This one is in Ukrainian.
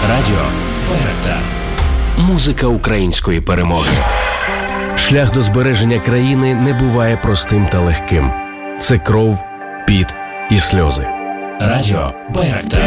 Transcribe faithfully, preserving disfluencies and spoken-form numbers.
Радіо Байрактар. Музика української перемоги. Шлях до збереження країни не буває простим та легким. Це кров, піт і сльози. Радіо Байрактар.